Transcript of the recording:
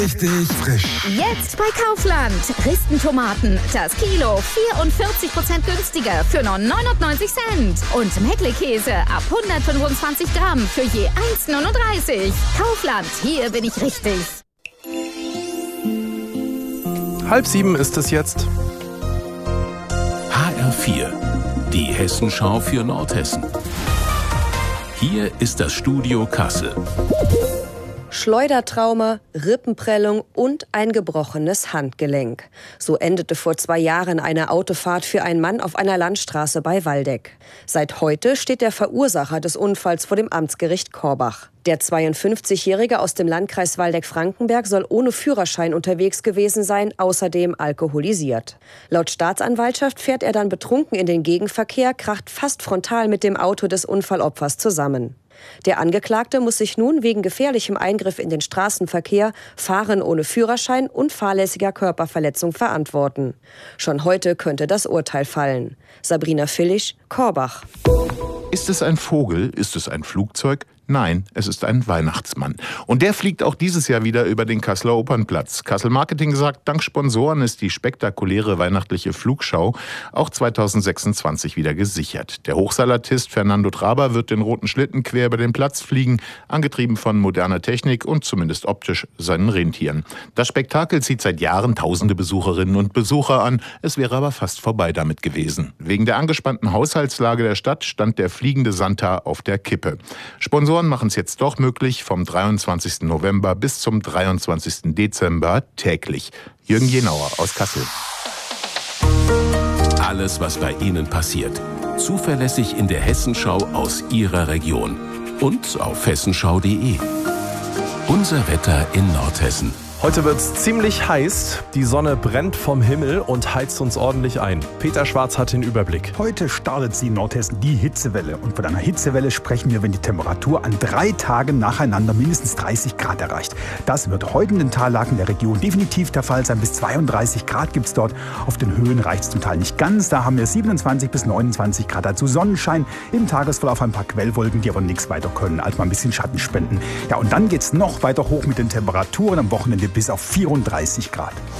Richtig frisch. Jetzt bei Kaufland. Ristentomaten. Das Kilo 44% günstiger für nur 99 Cent. Und Meckle-Käse ab 125 Gramm für je 1,39. Kaufland, hier bin ich richtig. 6:30 ist es jetzt. HR4, die Hessenschau für Nordhessen. Hier ist das Studio Kassel. Schleudertrauma, Rippenprellung und ein gebrochenes Handgelenk. So endete vor 2 Jahren eine Autofahrt für einen Mann auf einer Landstraße bei Waldeck. Seit heute steht der Verursacher des Unfalls vor dem Amtsgericht Korbach. Der 52-Jährige aus dem Landkreis Waldeck-Frankenberg soll ohne Führerschein unterwegs gewesen sein, außerdem alkoholisiert. Laut Staatsanwaltschaft fährt er dann betrunken in den Gegenverkehr, kracht fast frontal mit dem Auto des Unfallopfers zusammen. Der Angeklagte muss sich nun wegen gefährlichem Eingriff in den Straßenverkehr, Fahren ohne Führerschein und fahrlässiger Körperverletzung verantworten. Schon heute könnte das Urteil fallen. Sabrina Villisch, Korbach. Ist es ein Vogel? Ist es ein Flugzeug? Nein, es ist ein Weihnachtsmann. Und der fliegt auch dieses Jahr wieder über den Kasseler Opernplatz. Kassel Marketing sagt, dank Sponsoren ist die spektakuläre weihnachtliche Flugschau auch 2026 wieder gesichert. Der Hochseilartist Fernando Traber wird den roten Schlitten quer über den Platz fliegen, angetrieben von moderner Technik und zumindest optisch seinen Rentieren. Das Spektakel zieht seit Jahren tausende Besucherinnen und Besucher an. Es wäre aber fast vorbei damit gewesen. Wegen der angespannten Haushaltslage der Stadt stand der fliegende Santa auf der Kippe. Sponsoren machen es jetzt doch möglich, vom 23. November bis zum 23. Dezember täglich. Jürgen Jenauer aus Kassel. Alles, was bei Ihnen passiert. Zuverlässig in der Hessenschau aus Ihrer Region. Und auf hessenschau.de. Unser Wetter in Nordhessen. Heute wird's ziemlich heiß. Die Sonne brennt vom Himmel und heizt uns ordentlich ein. Peter Schwarz hat den Überblick. Heute startet sie in Nordhessen die Hitzewelle. Und von einer Hitzewelle sprechen wir, wenn die Temperatur an 3 Tagen nacheinander mindestens 30 Grad erreicht. Das wird heute in den Tallagen der Region definitiv der Fall sein. Bis 32 Grad gibt's dort. Auf den Höhen reicht es zum Teil nicht ganz. Da haben wir 27 bis 29 Grad. Dazu Sonnenschein. Im Tagesverlauf ein paar Quellwolken, die aber nichts weiter können, als mal ein bisschen Schatten spenden. Ja, und dann geht's noch weiter hoch mit den Temperaturen am Wochenende bis auf 34 Grad.